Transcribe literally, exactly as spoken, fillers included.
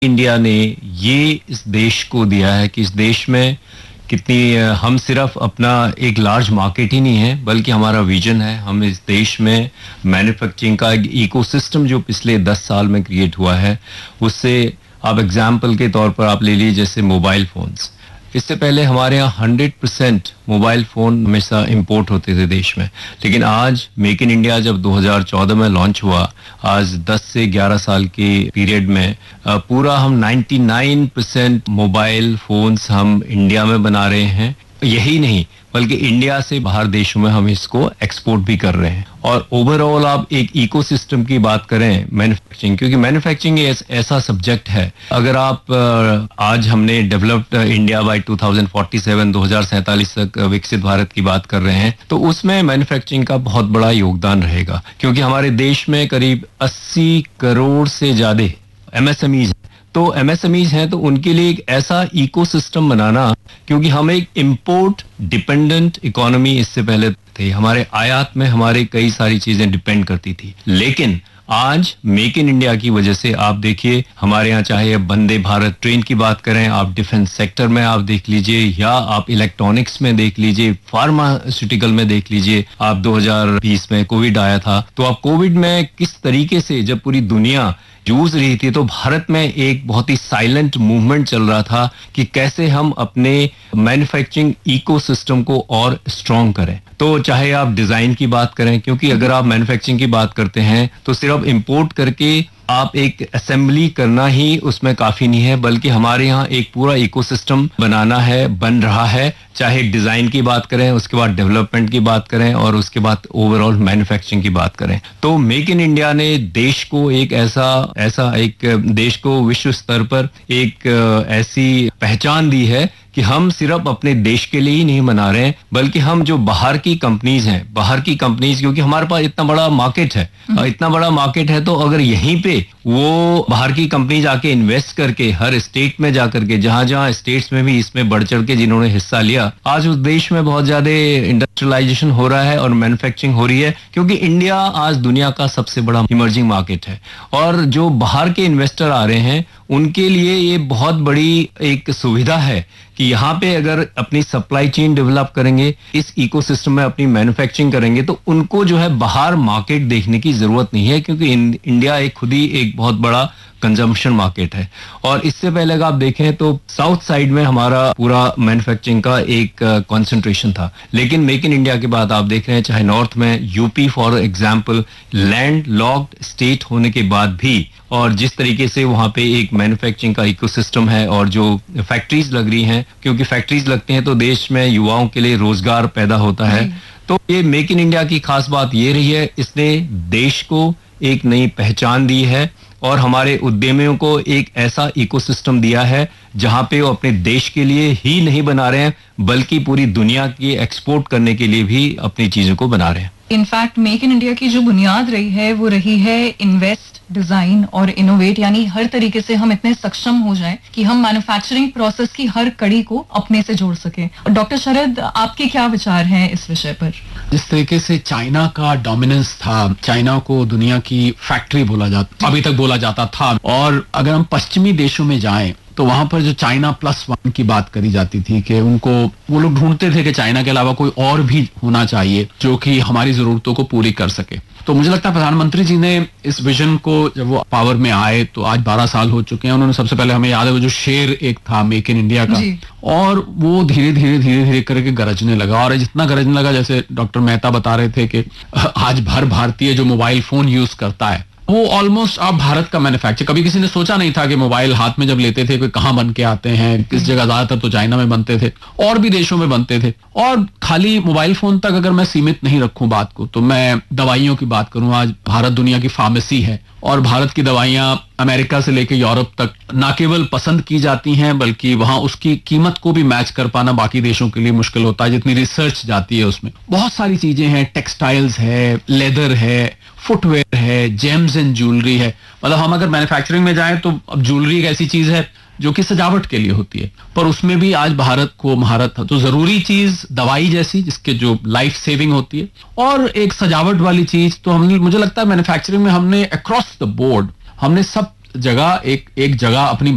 India ने ये इस देश को दिया है कि इस देश में कितनी अ, हम सिर्फ अपना एक लार्ज मार्केट ही नहीं है, बल्कि हमारा विजन है। हम इस देश में मैन्युफैक्चरिंग का एक इकोसिस्टम जो पिछले दस साल में क्रिएट हुआ है, उससे आप एग्जाम्पल के तौर पर आप ले लीजिए जैसे मोबाइल फोन्स। इससे पहले हमारे यहाँ हंड्रेड परसेंट मोबाइल फोन हमेशा इंपोर्ट होते थे देश में, लेकिन आज मेक इन इंडिया जब दो हज़ार चौदह में लॉन्च हुआ, आज दस से ग्यारह साल के पीरियड में अ, पूरा हम निन्यानवे परसेंट मोबाइल फोन्स हम इंडिया में बना रहे हैं। यही नहीं, बल्कि इंडिया से बाहर देशों में हम इसको एक्सपोर्ट भी कर रहे हैं। और ओवरऑल आप एक इकोसिस्टम की बात करें मैन्युफैक्चरिंग, क्योंकि मैन्युफैक्चरिंग एक ऐसा सब्जेक्ट है, अगर आप अ, आज हमने डेवलप्ड इंडिया बाय दो हज़ार सैंतालीस दो हज़ार सैंतालीस तक विकसित भारत की बात कर रहे हैं, तो उसमें मैन्युफैक्चरिंग का बहुत बड़ा योगदान रहेगा, क्योंकि हमारे देश में करीब अस्सी करोड़ से ज्यादा एमएसएमईज, तो एमएसएमईज हैं, तो उनके लिए एक ऐसा इकोसिस्टम बनाना, क्योंकि हम एक इंपोर्ट डिपेंडेंट इकोनॉमी इससे पहले थे, हमारे आयात में हमारे कई सारी चीजें डिपेंड करती थी, लेकिन आज मेक इन इंडिया की वजह से आप देखिए हमारे यहाँ, चाहे वंदे भारत ट्रेन की बात करें, आप डिफेंस सेक्टर में आप देख लीजिए, या आप इलेक्ट्रॉनिक्स में देख लीजिए, फार्मास्यूटिकल में देख लीजिए। आप दो हज़ार बीस में कोविड आया था, तो आप कोविड में किस तरीके से जब पूरी दुनिया जूझ रही थी, तो भारत में एक बहुत ही साइलेंट मूवमेंट चल रहा था कि कैसे हम अपने मैन्युफैक्चरिंग इकोसिस्टम को और स्ट्रॉन्ग करें। तो चाहे आप डिजाइन की बात करें, क्योंकि अगर आप मैन्युफैक्चरिंग की बात करते हैं तो सिर्फ इंपोर्ट करके आप एक असेंबली करना ही उसमें काफी नहीं है, बल्कि हमारे यहाँ एक पूरा इकोसिस्टम बनाना है, बन रहा है। चाहे डिजाइन की बात करें, उसके बाद डेवलपमेंट की बात करें, और उसके बाद ओवरऑल मैन्युफैक्चरिंग की बात करें, तो मेक इन इंडिया ने देश को एक ऐसा ऐसा एक देश को विश्व स्तर पर एक ऐसी पहचान दी है कि हम सिर्फ अपने देश के लिए ही नहीं बना रहे हैं, बल्कि हम जो बाहर की कंपनीज हैं, बाहर की कंपनीज, क्योंकि हमारे पास इतना बड़ा मार्केट है, इतना बड़ा मार्केट है, तो अगर यहीं पे वो बाहर की कंपनी जाके इन्वेस्ट करके हर स्टेट में जाकर के, जहां जहां स्टेट्स में भी इसमें बढ़ चढ़ के जिन्होंने हिस्सा लिया, आज उस देश में बहुत ज्यादा इंडस्ट्रियलाइजेशन हो रहा है और मैन्युफैक्चरिंग हो रही है, क्योंकि इंडिया आज दुनिया का सबसे बड़ा इमर्जिंग मार्केट है। और जो बाहर के इन्वेस्टर आ रहे हैं, उनके लिए ये बहुत बड़ी एक सुविधा है कि यहाँ पे अगर अपनी सप्लाई चेन डेवलप करेंगे, इस इकोसिस्टम में अपनी मैन्युफैक्चरिंग करेंगे, तो उनको जो है बाहर मार्केट देखने की जरूरत नहीं है, क्योंकि इंडिया एक खुद ही एक बहुत बड़ा कंजम्पशन मार्केट है। और इससे पहले अगर आप देखें तो साउथ साइड में हमारा पूरा मैन्युफैक्चरिंग का एक कंसंट्रेशन था, लेकिन मेक इन इंडिया के बाद आप देख रहे हैं, चाहे नॉर्थ में UP for example, land locked state होने के बाद भी, और जिस तरीके से वहां पे एक मैन्युफैक्चरिंग का इकोसिस्टम है, और जो फैक्ट्रीज लग रही हैं, क्योंकि फैक्ट्रीज लगती हैं तो देश में युवाओं के लिए रोजगार पैदा होता है। तो ये मेक इन इंडिया की खास बात ये रही है, इसने देश को एक नई पहचान दी है, और हमारे उद्यमियों को एक ऐसा इकोसिस्टम दिया है जहां पे वो अपने देश के लिए ही नहीं बना रहे हैं, बल्कि पूरी दुनिया की एक्सपोर्ट करने के लिए भी अपनी चीजों को बना रहे हैं। इनफैक्ट मेक इन इंडिया की जो बुनियाद रही है वो रही है इन्वेस्ट, डिजाइन और इनोवेट, यानी हर तरीके से हम इतने सक्षम हो जाएं कि हम मैन्युफैक्चरिंग प्रोसेस की हर कड़ी को अपने से जोड़ सकें। डॉक्टर शरद, आपके क्या विचार हैं इस विषय पर? जिस तरीके से चाइना का डोमिनेंस था, चाइना को दुनिया की फैक्ट्री बोला जाता, अभी तक बोला जाता था, और अगर हम पश्चिमी देशों में जाएं तो वहां पर जो चाइना प्लस वन की बात करी जाती थी कि उनको, वो लोग ढूंढते थे कि चाइना के अलावा कोई और भी होना चाहिए जो कि हमारी जरूरतों को पूरी कर सके। तो मुझे लगता है प्रधानमंत्री जी ने इस विजन को, जब वो पावर में आए तो आज बारह साल हो चुके हैं, उन्होंने सबसे पहले, हमें याद है वो जो शेर एक था मेक इन इंडिया का, और वो धीरे धीरे धीरे धीरे करके गरजने लगा, और जितना गरजने लगा, जैसे डॉक्टर मेहता बता रहे थे कि आज भर भारतीय जो मोबाइल फोन यूज करता है, वो ऑलमोस्ट अब भारत का मैन्युफैक्चर। कभी किसी ने सोचा नहीं था कि मोबाइल हाथ में जब लेते थे कोई कहाँ बन के आते हैं, किस जगह, ज्यादातर तो चाइना में बनते थे, और भी देशों में बनते थे। और खाली मोबाइल फोन तक अगर मैं सीमित नहीं रखूं बात को, तो मैं दवाइयों की बात करूं, आज भारत दुनिया की फार्मेसी है, और भारत की दवाइयां अमेरिका से लेकर यूरोप तक न केवल पसंद की जाती हैं, बल्कि वहां उसकी कीमत को भी मैच कर पाना बाकी देशों के लिए मुश्किल होता है, जितनी रिसर्च जाती है उसमें। बहुत सारी चीजें हैं, टेक्सटाइल्स है, लेदर है, फुटवेयर है, जेम्स एंड ज्वेलरी है। मतलब हम अगर मैन्युफैक्चरिंग में जाएं तो अब ज्वेलरी एक ऐसी चीज है जो कि सजावट के लिए होती है, पर उसमें भी आज भारत को महारत है। तो जरूरी चीज दवाई जैसी, जिसके जो लाइफ सेविंग होती है, और एक सजावट वाली चीज, तो हमने, मुझे लगता है मैन्युफैक्चरिंग में हमने अक्रॉस द बोर्ड, हमने सब जगह एक एक जगह अपनी